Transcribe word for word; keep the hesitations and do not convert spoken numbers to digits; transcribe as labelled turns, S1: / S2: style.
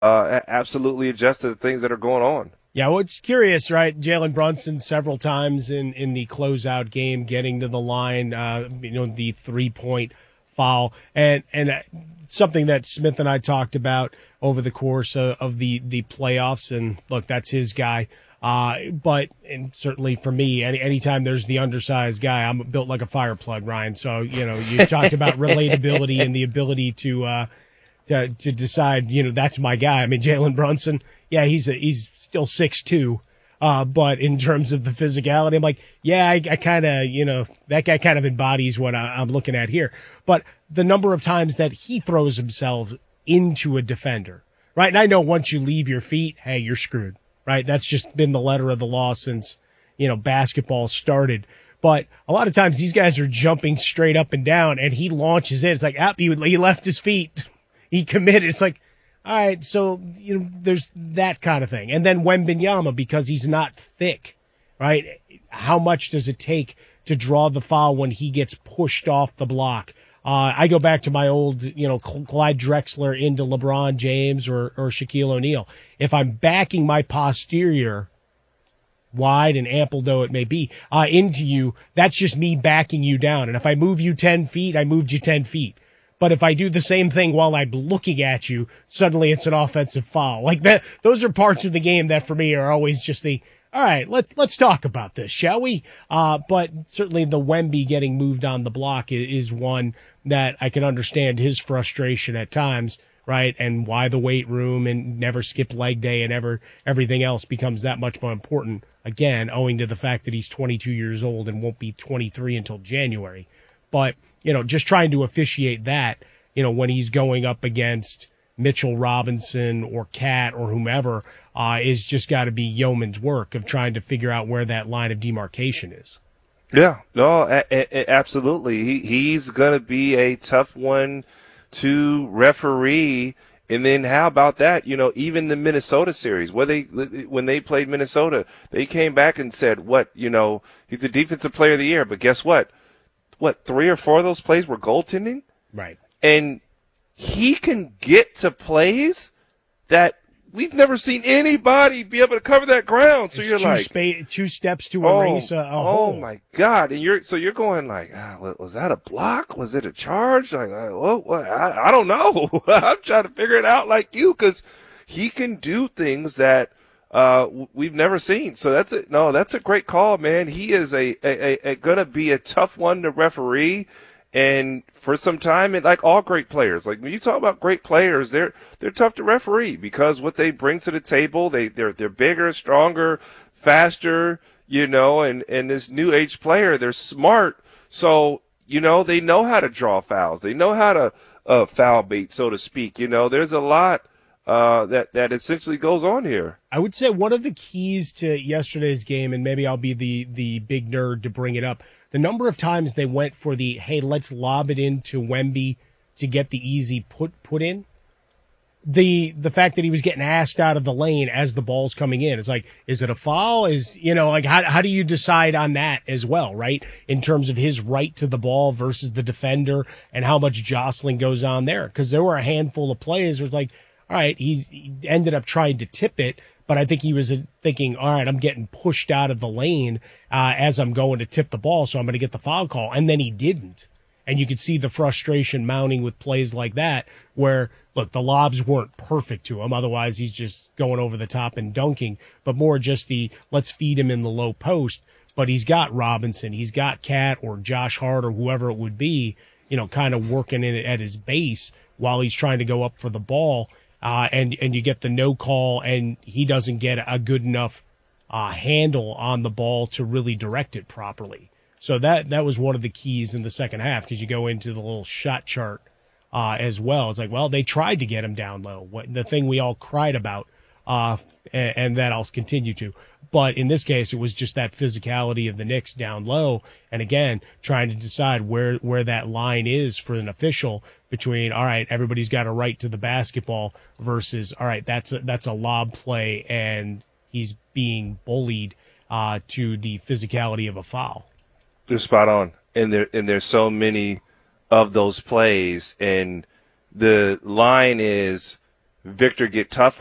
S1: uh, absolutely adjust to the things that are going on.
S2: Yeah, well, it's curious, right? Jalen Brunson several times in, in the closeout game, getting to the line, uh, you know, the three-point foul. And and something that Smith and I talked about over the course of, of the, the playoffs. And, look, that's his guy. Uh, but and certainly for me, any anytime there's the undersized guy, I'm built like a fire plug, Ryan. So, you know, you talked about relatability and the ability to uh, to to decide, you know, that's my guy. I mean, Jalen Brunson, yeah, he's a, he's still six two, uh, but in terms of the physicality, I'm like, yeah, I, I kind of, you know, that guy kind of embodies what I, I'm looking at here. But the number of times that he throws himself into a defender, right? And I know once you leave your feet, hey, you're screwed. Right, that's just been the letter of the law since, you know, basketball started. But a lot of times these guys are jumping straight up and down, and he launches in. It's like, ah, he left his feet. He committed. It's like, all right, so, you know, there's that kind of thing. And then Wembanyama, because he's not thick, right? How much does it take to draw the foul when he gets pushed off the block? Uh, I go back to my old, you know, Clyde Drexler into LeBron James or, or Shaquille O'Neal. If I'm backing my posterior, wide and ample though it may be, uh, into you, that's just me backing you down. And if I move you ten feet, I moved you ten feet. But if I do the same thing while I'm looking at you, suddenly it's an offensive foul. Like that, those are parts of the game that for me are always just the, all right, let's let's talk about this, shall we? Uh, but certainly the Wemby getting moved on the block is, is one that I can understand his frustration at times, right? And why the weight room and never skip leg day and ever everything else becomes that much more important, again, owing to the fact that he's twenty-two years old and won't be twenty-three until January. But, you know, just trying to officiate that, you know, when he's going up against Mitchell Robinson or Cat or whomever, uh, is just got to be yeoman's work of trying to figure out where that line of demarcation is.
S1: Yeah, no, a- a- absolutely. He he's gonna be a tough one to referee. And then how about that? You know, even the Minnesota series, where they when they played Minnesota, they came back and said, "What? You know, he's the defensive player of the year." But guess what? What three or four of those plays were goaltending,
S2: right?
S1: And he can get to plays that we've never seen anybody be able to cover that ground. So
S2: it's
S1: you're
S2: two
S1: like
S2: spa- two steps to
S1: oh,
S2: erase a, a
S1: oh
S2: hole.
S1: my God! And you're so you're going like, ah, was that a block? Was it a charge? Like, uh, well, what? I, I don't know. I'm trying to figure it out like you, because he can do things that uh we've never seen. So that's it. No, that's a great call, man. He is a, a, a, a gonna be a tough one to referee. And for some time, and like all great players, like when you talk about great players, they're they're tough to referee because what they bring to the table, they they're they're bigger, stronger, faster, you know, and and this new age player, they're smart, so you know they know how to draw fouls, they know how to uh, foul bait, so to speak. You know, there's a lot uh, that that essentially goes on here.
S2: I would say one of the keys to yesterday's game, and maybe I'll be the the big nerd to bring it up, the number of times they went for the, hey, let's lob it into Wemby to get the easy put put in. The the fact that he was getting asked out of the lane as the ball's coming in. It's like, is it a foul? Is, you know, like, how how do you decide on that as well, right? In terms of his right to the ball versus the defender and how much jostling goes on there. Because there were a handful of plays where it's like, all right, he's, he ended up trying to tip it, but I think he was thinking, all right, I'm getting pushed out of the lane uh, as I'm going to tip the ball, so I'm going to get the foul call. And then he didn't. And you could see the frustration mounting with plays like that where, look, the lobs weren't perfect to him. Otherwise, he's just going over the top and dunking. But more just the, let's feed him in the low post. But he's got Robinson, he's got Cat or Josh Hart or whoever it would be, you know, kind of working in at his base while he's trying to go up for the ball. Uh, and, and you get the no call, and he doesn't get a good enough uh, handle on the ball to really direct it properly. So that, that was one of the keys in the second half, because you go into the little shot chart uh, as well. It's like, well, they tried to get him down low, what, the thing we all cried about, uh, and, and that I'll continue to. But in this case, it was just that physicality of the Knicks down low. And again, trying to decide where, where that line is for an official between, all right, everybody's got a right to the basketball versus, all right, that's a, that's a lob play and he's being bullied uh, to the physicality of a foul.
S1: They're spot on. And there, and there's so many of those plays. And the line is, Victor get tougher.